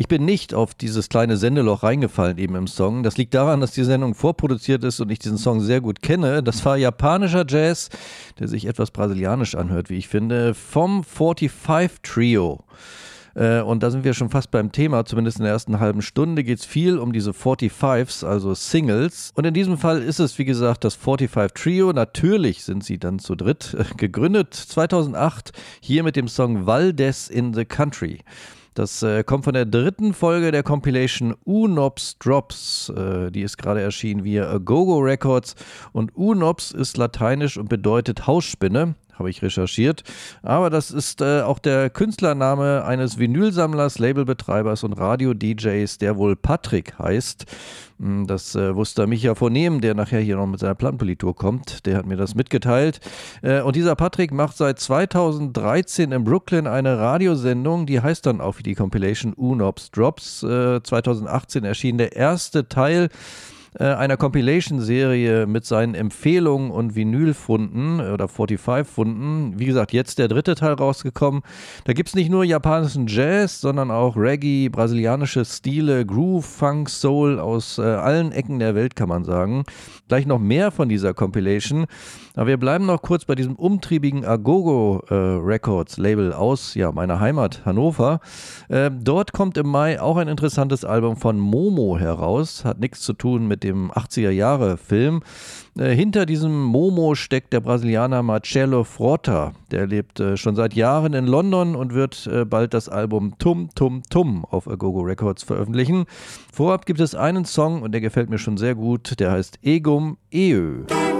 Ich bin nicht auf dieses kleine Sendeloch reingefallen eben im Song. Das liegt daran, dass die Sendung vorproduziert ist und ich diesen Song sehr gut kenne. Das war japanischer Jazz, der sich etwas brasilianisch anhört, wie ich finde, vom 45 Trio. Und da sind wir schon fast beim Thema, zumindest in der ersten halben Stunde geht es viel um diese 45s, also Singles. Und in diesem Fall ist es, wie gesagt, das 45 Trio. Natürlich sind sie dann zu dritt, gegründet 2008, hier mit dem Song Valdez in the Country. Das kommt von der dritten Folge der Compilation Unops Drops. Die ist gerade erschienen via Agogo Records. Und Unops ist lateinisch und bedeutet Hausspinne. Habe ich recherchiert. Aber das ist auch der Künstlername eines Vinylsammlers, Labelbetreibers und Radio-DJs, der wohl Patrick heißt. Das wusste Micha Vornehm, der nachher hier noch mit seiner Plattenpolitur kommt. Der hat mir das mitgeteilt. Und dieser Patrick macht seit 2013 in Brooklyn eine Radiosendung, die heißt dann auch wie die Compilation Unops Drops. 2018 erschien der erste Teil einer Compilation-Serie mit seinen Empfehlungen und Vinylfunden oder 45-Funden. Wie gesagt, jetzt der dritte Teil rausgekommen. Da gibt es nicht nur japanischen Jazz, sondern auch Reggae, brasilianische Stile, Groove, Funk, Soul aus allen Ecken der Welt, kann man sagen. Gleich noch mehr von dieser Compilation. Aber wir bleiben noch kurz bei diesem umtriebigen Agogo Records Label aus meiner Heimat Hannover. Dort kommt im Mai auch ein interessantes Album von Momo heraus. Hat nichts zu tun mit dem 80er-Jahre-Film. Hinter diesem Momo steckt der Brasilianer Marcelo Frota. Der lebt schon seit Jahren in London und wird bald das Album Tum Tum Tum auf Agogo Records veröffentlichen. Vorab gibt es einen Song und der gefällt mir schon sehr gut. Der heißt Egum Eö.